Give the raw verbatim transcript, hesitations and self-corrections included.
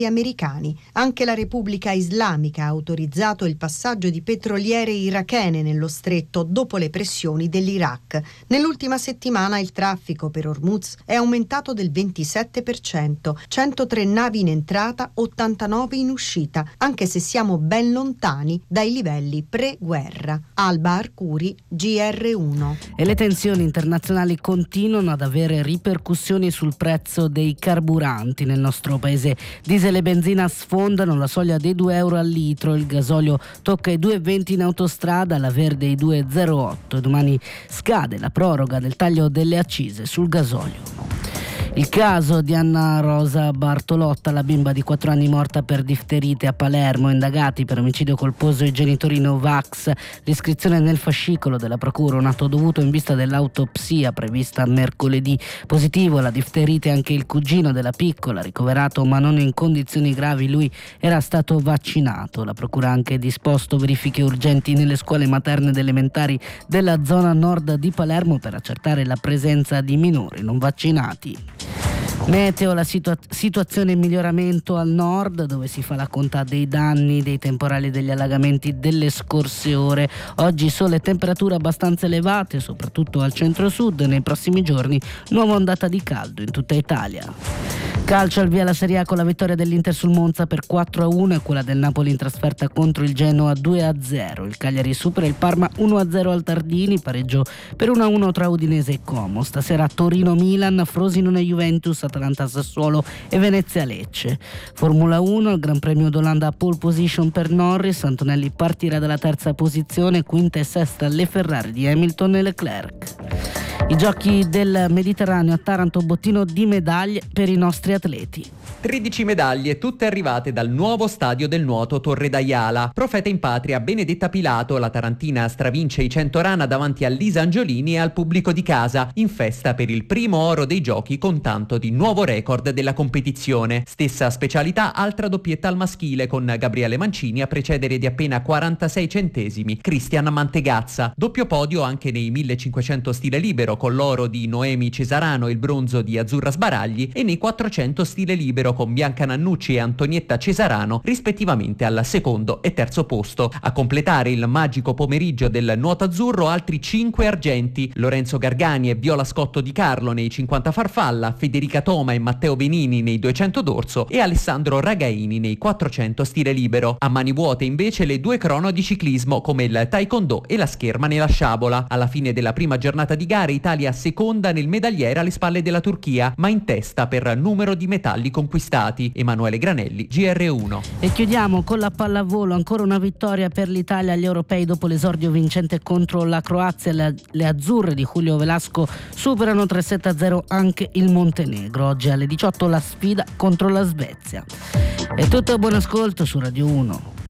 americani. Anche la Repubblica Islamica ha autorizzato il passaggio di petroliere irachene nello stretto dopo le pressioni dell'Iraq. Nell'ultima settimana il traffico per Hormuz è aumentato del ventisette per cento, centotré navi in entrata, ottantanove in uscita, anche se siamo ben lontani dai livelli pre-guerra. Alba Arcuri, G R uno. E le tensioni internazionali continuano ad avere ripercussioni sul prezzo dei carburanti nel nostro paese. Diesel e benzina sfondano la soglia dei due euro al litro, il gasolio tocca i due e venti in autostrada, la verde i due e zero otto e domani scade la proroga del taglio delle accise sul gasolio. Il caso di Anna Rosa Bartolotta, la bimba di quattro anni morta per difterite a Palermo, indagati per omicidio colposo i genitori Novax, l'iscrizione nel fascicolo della procura, un atto dovuto in vista dell'autopsia prevista mercoledì. Positivo alla difterite anche il cugino della piccola, ricoverato ma non in condizioni gravi, lui era stato vaccinato. La procura ha anche disposto verifiche urgenti nelle scuole materne ed elementari della zona nord di Palermo per accertare la presenza di minori non vaccinati. Meteo, la situa- situazione in miglioramento al nord, dove si fa la conta dei danni dei temporali e degli allagamenti delle scorse ore. Oggi sole e temperature abbastanza elevate, soprattutto al centro-sud. Nei prossimi giorni nuova ondata di caldo in tutta Italia. Calcio, al via la Serie A con la vittoria dell'Inter sul Monza per quattro a uno e quella del Napoli in trasferta contro il Genoa due a zero. Il Cagliari supera il Parma uno a zero al Tardini, pareggio per uno a uno tra Udinese e Como. Stasera Torino-Milan, Frosinone-Juventus, Atalanta-Sassuolo e Venezia-Lecce. Formula uno, il Gran Premio d'Olanda a pole position per Norris, Antonelli partirà dalla terza posizione, quinta e sesta le Ferrari di Hamilton e Leclerc. I giochi del Mediterraneo a Taranto, bottino di medaglie per i nostri atleti. tredici medaglie, tutte arrivate dal nuovo stadio del nuoto Torre d'Aiala. Profeta in patria Benedetta Pilato, la tarantina stravince i cento rana davanti a Lisa Angiolini e al pubblico di casa, in festa per il primo oro dei giochi con tanto di nuovo record della competizione. Stessa specialità, altra doppietta al maschile con Gabriele Mancini a precedere di appena quarantasei centesimi Cristian Mantegazza. Doppio podio anche nei millecinquecento stile libero con l'oro di Noemi Cesarano e il bronzo di Azzurra Sbaragli, e nei quattrocento stile libero con Bianca Nannucci e Antonietta Cesarano rispettivamente al secondo e terzo posto. A completare il magico pomeriggio del nuoto azzurro altri cinque argenti: Lorenzo Gargani e Viola Scotto Di Carlo nei cinquanta farfalla, Federica Toma e Matteo Benini nei duecento dorso e Alessandro Ragaini nei quattrocento stile libero. A mani vuote invece le due crono di ciclismo come il taekwondo e la scherma nella sciabola. Alla fine della prima giornata di gare Italia seconda nel medagliere alle spalle della Turchia, ma in testa per numero di metalli conquistati. Emanuele Granelli, G R uno. E chiudiamo con la pallavolo, ancora una vittoria per l'Italia agli europei dopo l'esordio vincente contro la Croazia. Le, le azzurre di Julio Velasco superano tre sette a zero anche il Montenegro. Oggi alle diciotto la sfida contro la Svezia. È tutto, buon ascolto su Radio uno.